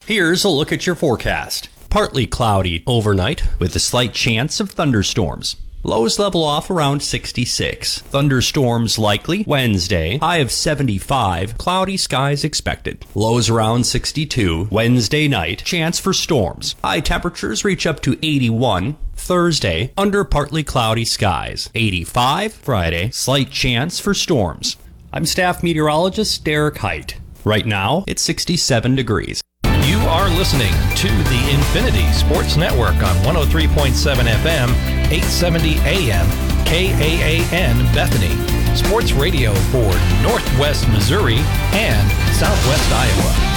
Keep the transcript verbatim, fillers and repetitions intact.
Here's a look at your forecast. Partly cloudy overnight with a slight chance of thunderstorms. Lows level off around sixty-six. Thunderstorms likely Wednesday. High of seventy-five. Cloudy skies expected. Lows around sixty-two. Wednesday night. Chance for storms. High temperatures reach up to eighty-one. Thursday. Under partly cloudy skies. eighty-five. Friday. Slight chance for storms. I'm staff meteorologist Derek Height. Right now, it's sixty-seven degrees. You are listening to the Infinity Sports Network on one oh three point seven F M, eight seventy A M, K A A N Bethany. Sports radio for Northwest Missouri and Southwest Iowa.